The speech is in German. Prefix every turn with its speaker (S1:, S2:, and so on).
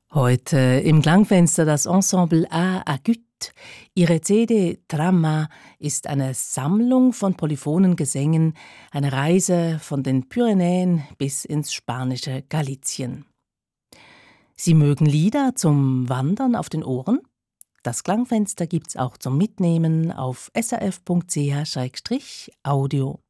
S1: Heute im Klangfenster das Ensemble A Agut. Ihre CD Trama ist eine Sammlung von polyphonen Gesängen, eine Reise von den Pyrenäen bis ins spanische Galizien. Sie mögen Lieder zum Wandern auf den Ohren? Das Klangfenster gibt's auch zum Mitnehmen auf srf.ch/audio.